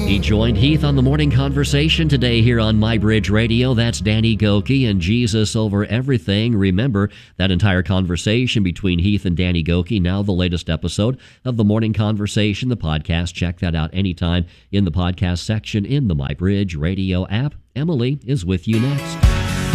He joined Heath on the Morning Conversation today here on MyBridge Radio. That's Danny Gokey and Jesus Over Everything. Remember that entire conversation between Heath and Danny Gokey, now the latest episode of the Morning Conversation, the podcast. Check that out anytime in the podcast section in the MyBridge Radio app. Emily is with you next.